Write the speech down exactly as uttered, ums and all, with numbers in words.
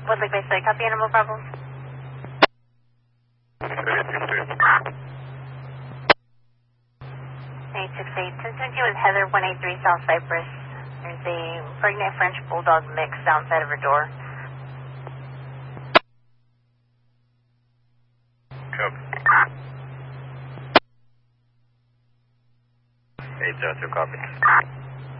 Woodley Bay State, copy animal problem. eight six eight, ten seventeen with Heather, one eight three South Cypress. There's a pregnant French Bulldog mix outside of her door. Copy. eight zero two, copy.